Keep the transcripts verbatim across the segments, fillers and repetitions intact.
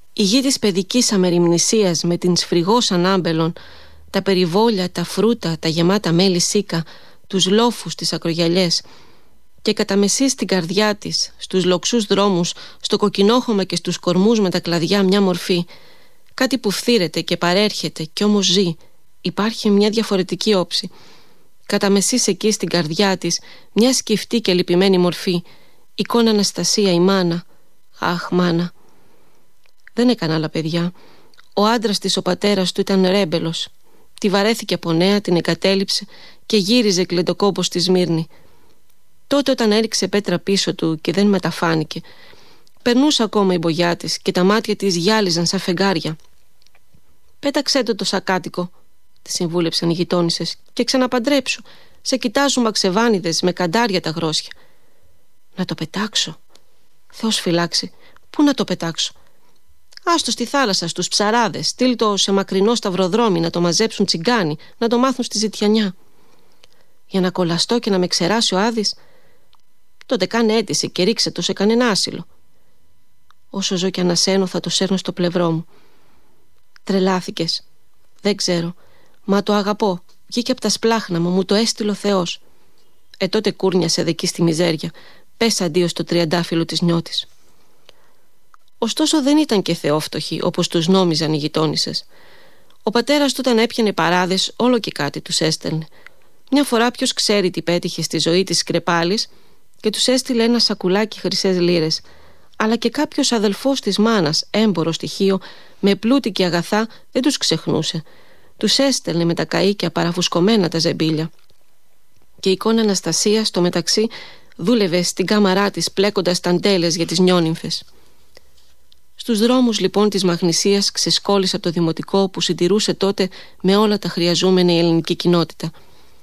Η γη της παιδικής αμεριμνησίας με την σφριγός ανάμπελων, τα περιβόλια, τα φρούτα, τα γεμάτα μέλι σίκα, τους λόφους, τις ακρογιαλιές, και κατά μεσή στην καρδιά της, στους λοξούς δρόμους, στο κοκκινόχωμα και στους κορμούς με τα κλαδιά μια μορφή, κάτι που φθήρεται και παρέρχεται και όμως ζει. Υπάρχει μια διαφορετική όψη. Κατά μεσής εκεί στην καρδιά της, μια σκυφτή και λυπημένη μορφή, εικόνα Αναστασία, η μάνα. Αχ, μάνα. Δεν έκανε άλλα παιδιά. Ο άντρας της, ο πατέρας του, ήταν ρέμπελος. Τη βαρέθηκε από νέα, την εγκατέλειψε και γύριζε κλεντοκόμπος στη Σμύρνη. Τότε, όταν έριξε πέτρα πίσω του και δεν μεταφάνηκε, περνούσε ακόμα η μπογιά της και τα μάτια της γυάλιζαν σαν φεγγάρια. «Πέταξέ το το σακάτικο», τη συμβούλεψαν οι γειτόνισσες, «και ξαναπαντρέψου. Σε κοιτάζουν μαξεβάνιδες με καντάρια τα γρόσια». «Να το πετάξω? Θεός φυλάξει. Πού να το πετάξω? Άστο στη θάλασσα, στους ψαράδες. Στείλ το σε μακρινό σταυροδρόμι να το μαζέψουν τσιγκάνι, να το μάθουν στη ζητιανιά. Για να κολλαστώ και να με ξεράσει ο Άδης? Τότε κάνε αίτηση και ρίξε το σε κανένα άσυλο. Όσο ζω και ανασένω θα το σέρνω στο πλευρό μου». «Τρελάθηκες?» «Δεν ξέρω. Μα το αγαπώ. Βγήκε από τα σπλάχνα μου, μου το έστειλε ο Θεός». «Ε, τότε κούρνιασε δεκεί στη μιζέρια. Πες αντίο στο τριαντάφυλλο της νιώτης». Ωστόσο δεν ήταν και θεόφτωχοι όπως τους νόμιζαν οι γειτόνισσες. Ο πατέρας του, όταν έπιανε παράδες, όλο και κάτι τους έστελνε. Μια φορά, ποιος ξέρει τι πέτυχε στη ζωή της σκρεπάλης, και τους έστειλε ένα σακουλάκι χρυσές λίρες. Αλλά και κάποιος αδελφός της μάνας, έμπορο στοιχείο, με πλούτη και αγαθά, δεν τους ξεχνούσε. Τους έστελνε με τα καΐκια παραφουσκωμένα τα ζεμπίλια. Και η εικόνα Αναστασία, στο μεταξύ, δούλευε στην κάμαρά της πλέκοντας ταντέλες για τις νιόνυμφες. Στους δρόμους λοιπόν της Μαγνησίας ξεσκόλλησε από το δημοτικό που συντηρούσε τότε με όλα τα χρειαζόμενα η ελληνική κοινότητα.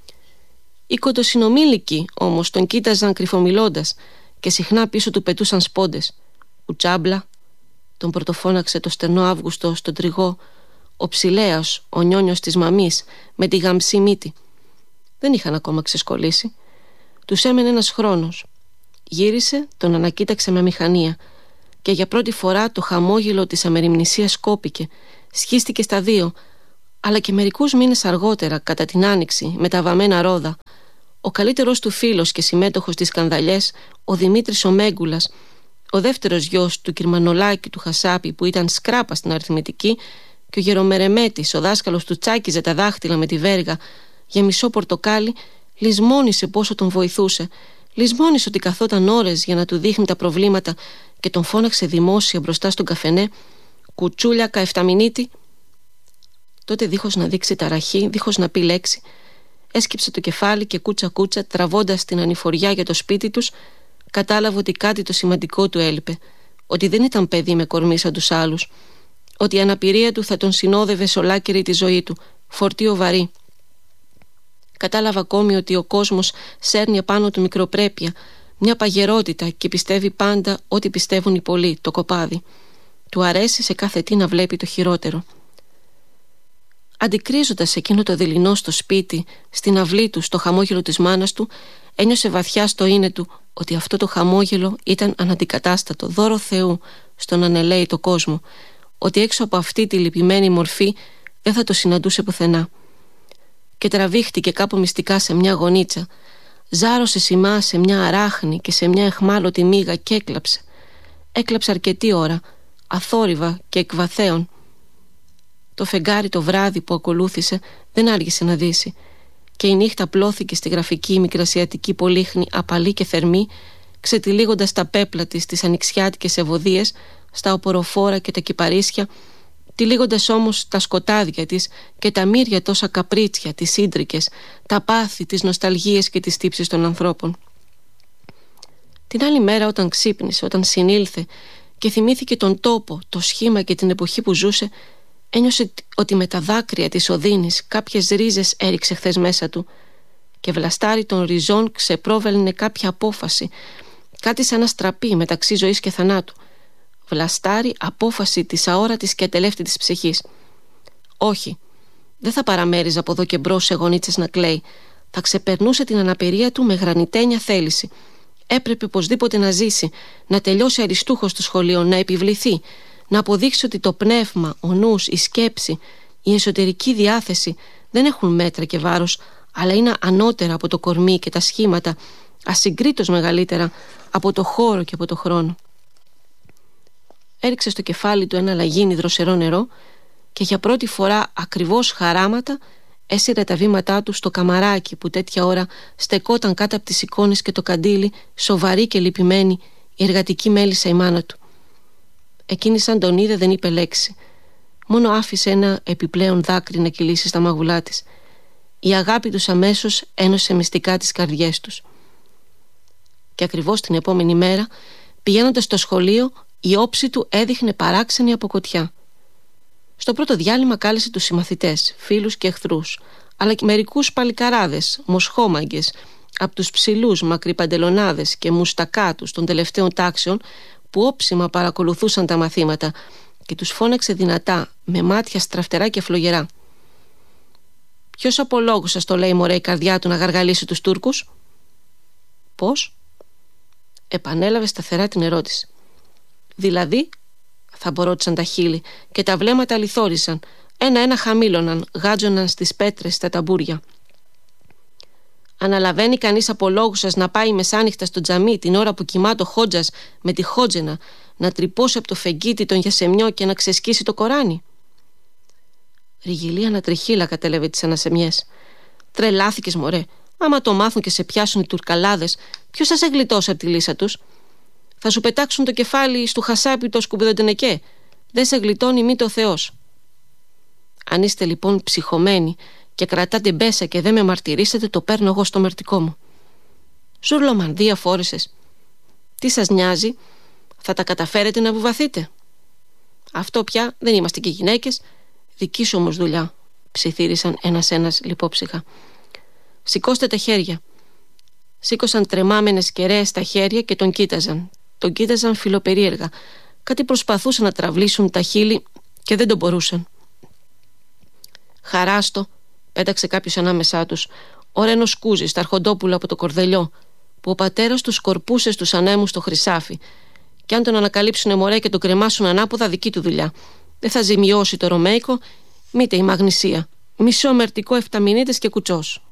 Οι κοντοσυνομήλικοι όμως τον κοίταζαν κρυφομιλώντας και συχνά πίσω του πετούσαν σπόντες. «Ουτσάμπλα», τον πρωτοφώναξε το στενό Αύγουστο στον τριγό, ο Ψηλέας, ο νιόνιος της μαμής με τη γαμψή μύτη. Δεν είχαν ακόμα ξεσκολήσει. Τους έμενε ένας χρόνος. Γύρισε, τον ανακοίταξε με μηχανία και για πρώτη φορά το χαμόγελο της αμεριμνησίας κόπηκε, σχίστηκε στα δύο. Αλλά και μερικούς μήνες αργότερα, κατά την Άνοιξη, με τα βαμμένα ρόδα, ο καλύτερος του φίλος και συμμέτοχος στις σκανδαλιές, ο Δημήτρης ο Μέγκουλας, ο δεύτερος γιος του Κυρμανολάκη του Χασάπη που ήταν σκράπα στην αριθμητική, και ο Γερομερεμέτης, ο δάσκαλος του τσάκιζε τα δάχτυλα με τη βέργα για μισό πορτοκάλι, λησμόνισε πόσο τον βοηθούσε, λησμόνισε ότι καθόταν ώρες για να του δείχνει τα προβλήματα και τον φώναξε δημόσια μπροστά στον καφενέ «Κουτσούλιακα εφταμινίτη». Τότε, δίχως να δείξει ταραχή, δίχως να πει λέξη, έσκυψε το κεφάλι και κούτσα κούτσα, τραβώντας την ανηφοριά για το σπίτι τους, κατάλαβε ότι κάτι το σημαντικό του έλειπε, ότι δεν ήταν παιδί με κορμί σαν τους άλλους, ότι η αναπηρία του θα τον συνόδευε σε ολάκερη τη ζωή του, φορτίο βαρύ. Κατάλαβε ακόμη ότι ο κόσμος σέρνει επάνω του μικροπρέπεια, μια παγερότητα, και πιστεύει πάντα ό,τι πιστεύουν οι πολλοί, το κοπάδι. Του αρέσει σε κάθε τι να βλέπει το χειρότερο. Αντικρίζοντας εκείνο το δειλινό στο σπίτι, στην αυλή του, στο χαμόγελο της μάνας του, ένιωσε βαθιά στο είναι του ότι αυτό το χαμόγελο ήταν αναντικατάστατο, δώρο Θεού στον ανελαίητο κόσμο, ότι έξω από αυτή τη λυπημένη μορφή δεν θα το συναντούσε πουθενά. Και τραβήχτηκε κάπου μυστικά σε μια γωνίτσα, ζάρωσε σημά σε μια αράχνη και σε μια εχμάλωτη μύγα και έκλαψε. Έκλαψε αρκετή ώρα, αθόρυβα και εκβαθέων. Το φεγγάρι το βράδυ που ακολούθησε δεν άργησε να δύσει και η νύχτα πλώθηκε στη γραφική μικρασιατική πολύχνη απαλή και θερμή, ξετυλίγοντας τα πέπλα της τις ανοιξιάτικες ευωδίες, στα οποροφόρα και τα κυπαρίσια, τυλίγοντας όμως τα σκοτάδια της και τα μύρια τόσα καπρίτσια, τις ίντρικες, τα πάθη, τις νοσταλγίες και τις τύψεις των ανθρώπων. Την άλλη μέρα, όταν ξύπνησε, όταν συνήλθε και θυμήθηκε τον τόπο, το σχήμα και την εποχή που ζούσε, ένιωσε ότι με τα δάκρυα της οδύνης κάποιες ρίζες έριξε χθες μέσα του και βλαστάρι των ριζών ξεπρόβελνε κάποια απόφαση, κάτι σαν να στραπεί μεταξύ ζωής και θανάτου. Βλαστάρι, απόφαση της αόρατης και ατελεύτητης ψυχής. Όχι, δεν θα παραμέριζε από εδώ και μπρος σε γονίτσες να κλαίει. Θα ξεπερνούσε την αναπηρία του με γρανιτένια θέληση. Έπρεπε οπωσδήποτε να ζήσει, να τελειώσει αριστούχος στο σχολείο, να επιβληθεί, να αποδείξει ότι το πνεύμα, ο νους, η σκέψη, η εσωτερική διάθεση δεν έχουν μέτρα και βάρος, αλλά είναι ανώτερα από το κορμί και τα σχήματα, ασυγκρίτως μεγαλύτερα από το χώρο και από το χρόνο. Έριξε στο κεφάλι του ένα λαγίνι δροσερό νερό και για πρώτη φορά ακριβώς χαράματα έσυρε τα βήματά του στο καμαράκι που τέτοια ώρα στεκόταν κάτω από τις εικόνες και το καντήλι, σοβαρή και λυπημένη, η εργατική μέλισσα η μάνα του. Εκείνη σαν τον είδε δεν είπε λέξη. Μόνο άφησε ένα επιπλέον δάκρυ να κυλήσει στα μαγουλά της. Η αγάπη τους αμέσως ένωσε μυστικά τις καρδιές τους. Και ακριβώς την επόμενη μέρα, πηγαίνοντας στο σχολείο, η όψη του έδειχνε παράξενη αποκοτιά. Στο πρώτο διάλειμμα κάλεσε τους συμμαθητές, φίλους και εχθρούς, αλλά και μερικούς παλικαράδες, μοσχόμαγκες, από τους ψηλούς μακρυπαντελονάδες και μουστακάτους των τελευταίων τάξεων, που όψιμα παρακολουθούσαν τα μαθήματα, και τους φώναξε δυνατά, με μάτια στραφτερά και φλογερά. «Ποιος από λόγους σας το λέει, μωρέ, η καρδιά του να γαργαλίσει τους Τούρκους?» «Πώς?» Επανέλαβε σταθερά την ερώτηση. «Δηλαδή?» θα μπορώτησαν τα χείλη και τα βλέμματα λιθόριζαν, ένα-ένα χαμήλωναν, γάτζωναν στις πέτρες στα ταμπούρια. «Αναλαβαίνει κανείς από λόγους σας να πάει μεσάνυχτα στο τζαμί την ώρα που κοιμάται ο Χότζας με τη Χότζενα, να τρυπώσει από το φεγγίτι τον γιασεμιό και να ξεσκίσει το Κοράνι?» Ριγιλή ανατριχύλα κατέλαβε τις ανασεμιές. «Τρελάθηκες, μωρέ. Άμα το μάθουν και σε πιάσουν οι Τουρκαλάδες, ποιος θα σε γλιτώσει από τη λύσα τους? Θα σου πετάξουν το κεφάλι στου χασάπι το σκουμπιδοντενεκέ. Δεν σε γλιτώνει μη το Θεός. Αν είστε λοιπόν ψυχωμένοι και κρατάτε μπέσα και δεν με μαρτυρήσετε, το παίρνω εγώ στο μερτικό μου». «Ζουρλομανδία φόρεσες. Τι σας νοιάζει? Θα τα καταφέρετε να βουβαθείτε?» «Αυτό πια δεν είμαστε και γυναίκες. Δική σου όμως δουλειά», ψιθύρισαν ένας-ένας λιπόψυχα. «Σηκώστε τα χέρια». Σήκωσαν τρεμάμενες κεραίες στα χέρια και τον κοίταζαν. Τον κοίταζαν φιλοπερίεργα. Κάτι προσπαθούσαν να τραυλίσουν τα χείλη και δεν τον μπορούσαν. «Χαράστο», πέταξε κάποιος ανάμεσά τους, ο Ρένος Κούζης, τα αρχοντόπουλα από το Κορδελιό, που ο πατέρας του σκορπούσε στους ανέμους στο χρυσάφι. Κι αν τον ανακαλύψουνε, μωρέ, και τον κρεμάσουν ανάποδα, δική του δουλειά. Δεν θα ζημιώσει το Ρωμαϊκό, μήτε η Μαγνησία. Μισό μερτικό εφταμινίτες και κουτσός.